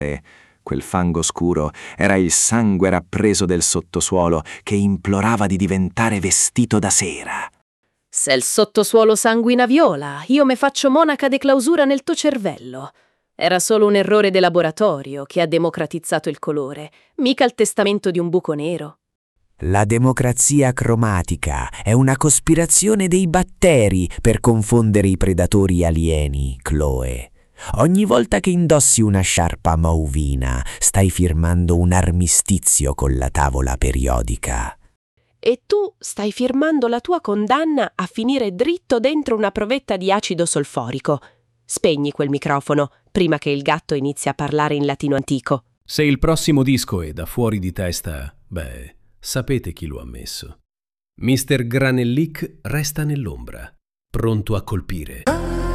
Quel fango scuro era il sangue rappreso del sottosuolo che implorava di diventare vestito da sera. Se il sottosuolo sanguina viola, io me faccio monaca de clausura nel tuo cervello. Era solo un errore de laboratorio che ha democratizzato il colore, mica il testamento di un buco nero. La democrazia cromatica è una cospirazione dei batteri per confondere i predatori alieni, Chloe. Ogni volta che indossi una sciarpa mauvina, stai firmando un armistizio con la tavola periodica. E tu stai firmando la tua condanna a finire dritto dentro una provetta di acido solforico. Spegni quel microfono prima che il gatto inizi a parlare in latino antico. Se il prossimo disco è da fuori di testa, sapete chi lo ha messo. Mr. Granellic resta nell'ombra, pronto a colpire.